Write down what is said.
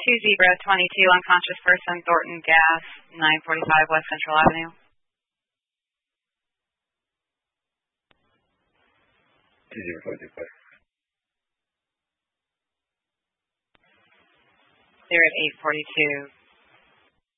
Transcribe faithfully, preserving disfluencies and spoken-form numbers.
two Zebra twenty-two, unconscious person, Thornton Gas, nine forty-five West Central Avenue. two Zebra twenty-two, please. They're at eight forty-two